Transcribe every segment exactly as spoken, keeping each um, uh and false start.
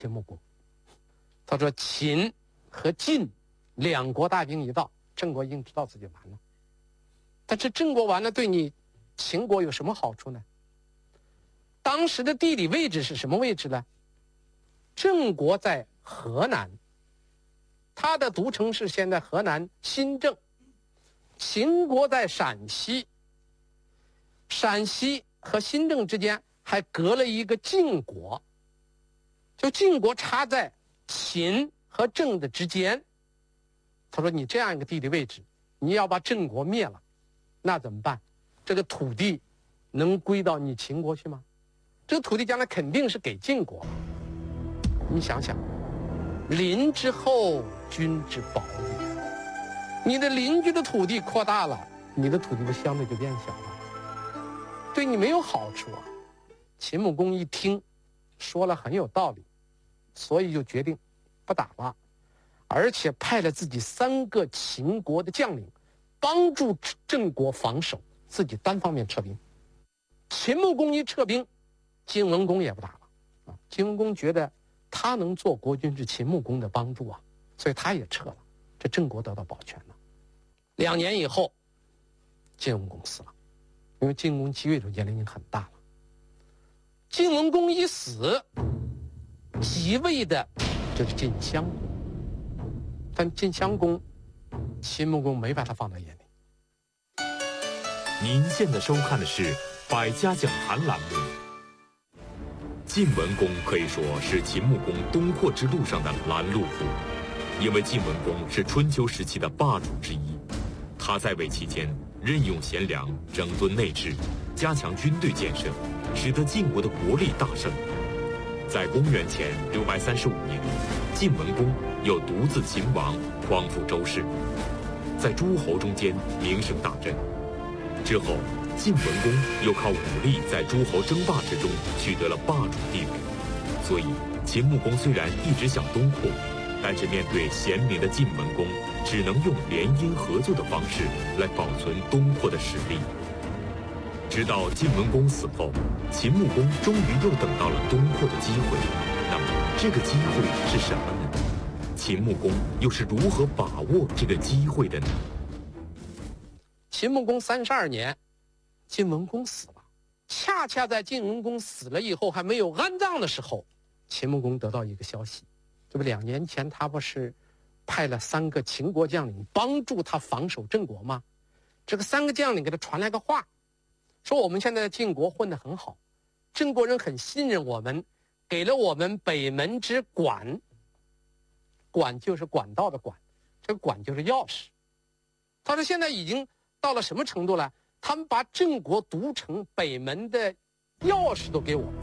秦穆公。他说秦和晋两国大兵一到，郑国已经知道自己完了。但是郑国完了对你秦国有什么好处呢？当时的地理位置是什么位置呢？郑国在河南，它的都城是现在河南新郑。秦国在陕西，陕西和新郑之间还隔了一个晋国，就晋国插在秦和郑的之间。他说你这样一个地理位置，你要把郑国灭了，那怎么办？这个土地能归到你秦国去吗？这个土地将来肯定是给晋国。你想想，邻之后，君之保也。你的邻居的土地扩大了，你的土地不相对就变小了，对你没有好处啊。秦穆公一听，说了很有道理，所以就决定不打了，而且派了自己三个秦国的将领帮助郑国防守，自己单方面撤兵。秦穆公一撤兵，晋文公也不打了啊。晋文公觉得他能做国君是秦穆公的帮助啊，所以他也撤了，这郑国得到保全了。两年以后，晋文公死了，因为晋文公继位的时候年龄已经很大了。晋文公一死，即位的就是晋襄公，但晋襄公秦穆公没把他放在眼里。 您现在收看的是《百家讲坛》栏目。晋文公可以说是秦穆公东扩之路上的拦路虎，因为晋文公是春秋时期的霸主之一。他在位期间，任用贤良，整顿内治，加强军队建设，使得晋国的国力大盛。在公元前六百三十五年，晋文公又独自秦王，匡复周室，在诸侯中间名声大振。之后，晋文公又靠武力在诸侯争霸之中取得了霸主地位。所以，秦穆公虽然一直想东扩，但是面对贤明的晋文公，只能用联姻合作的方式来保存东扩的实力。直到晋文公死后，秦穆公终于又等到了东扩的机会。那么，这个机会是什么呢？秦穆公又是如何把握这个机会的呢？ 秦穆公三十二年，晋文公死了。恰恰在晋文公死了以后，还没有安葬的时候，秦穆公得到一个消息，这不两年前他不是派了三个秦国将领帮助他防守郑国吗？这个三个将领给他传来个话，说我们现在在晋国混得很好，郑国人很信任我们，给了我们北门之管，管就是管道的管，这个管就是钥匙。他说现在已经到了什么程度了？他们把郑国都城北门的钥匙都给我们，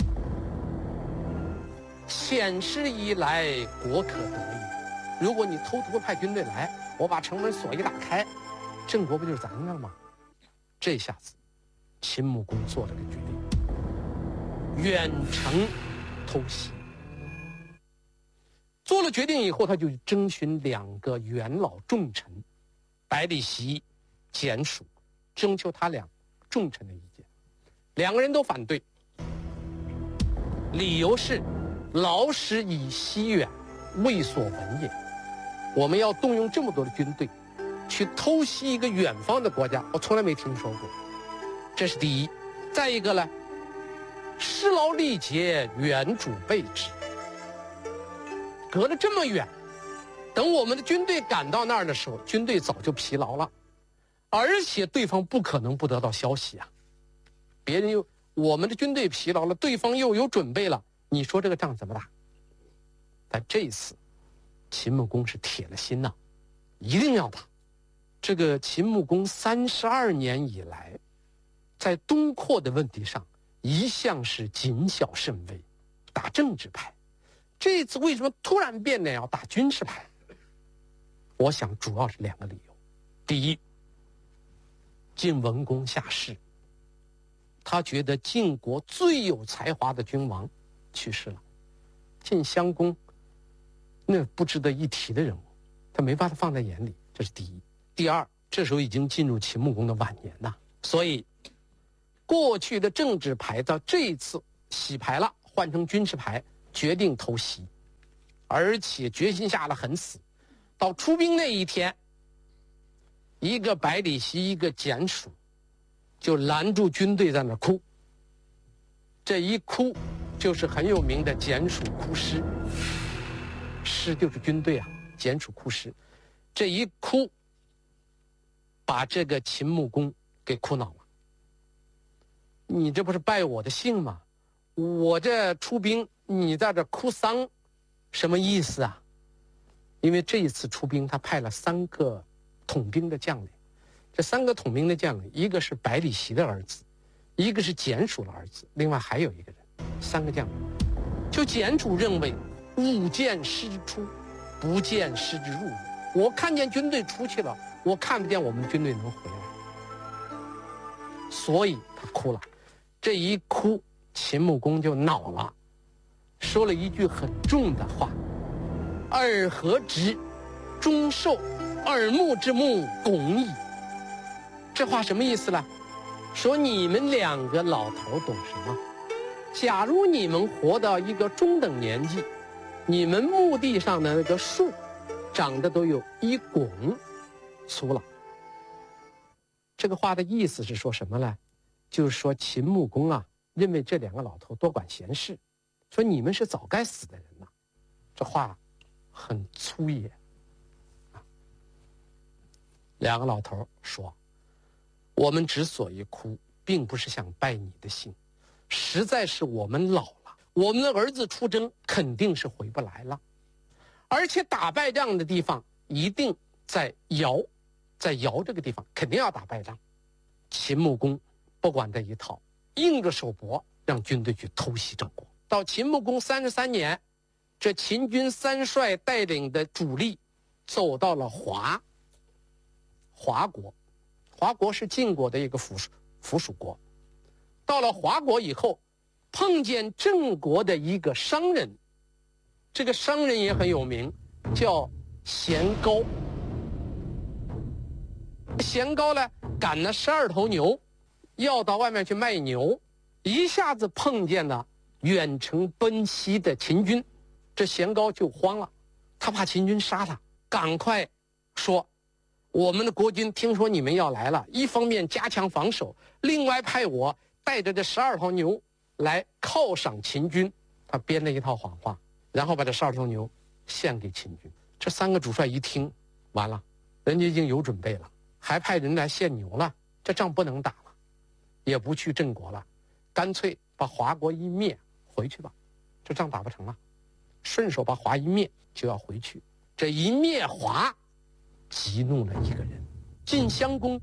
遣师以来，国可得也。如果你偷偷派军队来，我把城门锁一打开，郑国不就是咱的了吗？这下子，秦穆公做了个决定，远程偷袭。做了决定以后，他就征询两个元老重臣，百里奚、简属，征求他俩重臣的意见。两个人都反对，理由是劳师以西远，未所闻也。我们要动用这么多的军队去偷袭一个远方的国家，我从来没听说过。这是第一。再一个呢，失劳力竭，远主备之。隔了这么远，等我们的军队赶到那儿的时候，军队早就疲劳了，而且对方不可能不得到消息啊。别人又我们的军队疲劳了，对方又有准备了，你说这个仗怎么打？但这一次秦穆公是铁了心呐、啊，一定要打。这个秦穆公三十二年以来，在东扩的问题上一向是谨小慎微，打政治牌。这次为什么突然变得要打军事牌？我想主要是两个理由。第一，晋文公下世，他觉得晋国最有才华的君王去世了，晋襄公那不值得一提的人物，他没把他放在眼里，这是第一。第二，这时候已经进入秦穆公的晚年了，所以过去的政治牌到这一次洗牌了，换成军事牌，决定偷袭。 而且决心下得很死。到出兵那一天，一个百里奚，一个简蜀，就拦住军队在那哭。这一哭，就是很有名的简蜀哭师。师就是军队啊，简蜀哭师。这一哭，把这个秦穆公给哭恼了。你这不是败我的兴吗？我这出兵，你在这哭丧，什么意思啊？因为这一次出兵，他派了三个统兵的将领。这三个统兵的将领，一个是百里奚的儿子，一个是简蜀的儿子，另外还有一个人。三个将领，就简蜀认为吾见师之出，不见师之入也。我看见军队出去了，我看不见我们军队能回来，所以他哭了。这一哭，秦穆公就恼了，说了一句很重的话：“尔何直，终寿，耳目之目，拱矣。”这话什么意思呢？说你们两个老头懂什么？假如你们活到一个中等年纪，你们墓地上的那个树长得都有一拱粗了。这个话的意思是说什么呢？就是说秦穆公啊，认为这两个老头多管闲事，说你们是早该死的人呐。这话很粗野。两个老头说：“我们之所以哭，并不是想败你的兴，实在是我们老了，我们的儿子出征肯定是回不来了，而且打败仗的地方一定在尧，在尧这个地方肯定要打败仗。”秦穆公不管这一套，硬着手搏让军队去偷袭郑国。到秦穆公三十三年，这秦军三帅带领的主力走到了华华国。华国是晋国的一个附属附属国。到了华国以后，碰见郑国的一个商人，这个商人也很有名，叫咸高。咸高呢，赶了十二头牛，要到外面去卖牛，一下子碰见了远程奔袭的秦军，这咸高就慌了，他怕秦军杀他，赶快说：“我们的国君听说你们要来了，一方面加强防守，另外派我带着这十二头牛来犒赏秦军。”他编了一套谎话，然后把这十二头牛献给秦军。这三个主帅一听，完了，人家已经有准备了，还派人来献牛了，这仗不能打了，也不去郑国了，干脆把华国一灭，回去吧，这仗打不成了，顺手把华一灭就要回去。这一灭华，激怒了一个人，晋襄公。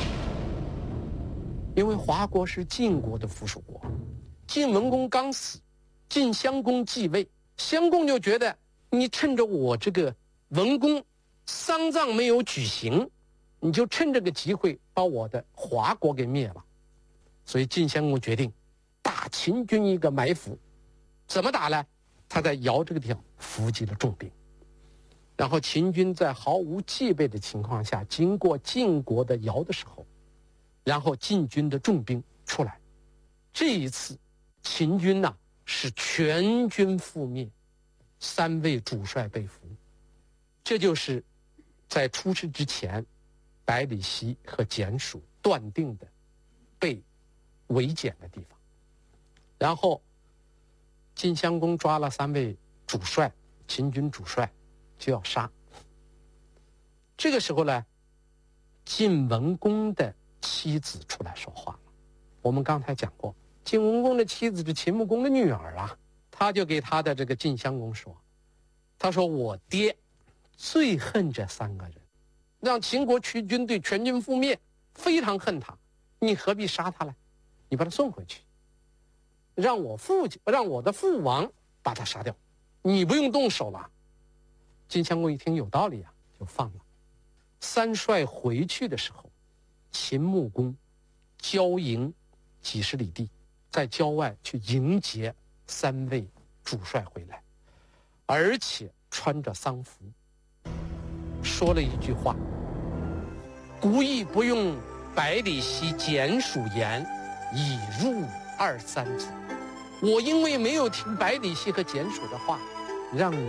因为华国是晋国的附属国，晋文公刚死，晋襄公继位，襄公就觉得你趁着我这个文公丧葬没有举行，你就趁这个机会把我的华国给灭了。所以晋襄公决定打秦军一个埋伏。怎么打呢？他在尧这个地方伏击了重兵，然后秦军在毫无戒备的情况下经过晋国的尧的时候，然后晋军的重兵出来。这一次秦军呐、是全军覆灭，三位主帅被俘。这就是在出师之前百里奚和简蜀断定的被围歼的地方。然后晋襄公抓了三位主帅，秦军主帅就要杀。这个时候呢，晋文公的妻子出来说话了。我们刚才讲过，晋文公的妻子是秦穆公的女儿啊，他就给他的这个晋襄公说，他说我爹最恨这三个人，让秦国区军队全军覆灭，非常恨他，你何必杀他呢？你把他送回去，让我父亲让我的父王把他杀掉，你不用动手了。晋襄公一听有道理啊，就放了。三帅回去的时候，秦穆公郊营几十里地，在郊外去迎接三位主帅回来，而且穿着丧服，说了一句话：故意不用百里奚简蜀言，已入二三子。我因为没有听百里奚和简蜀的话，让你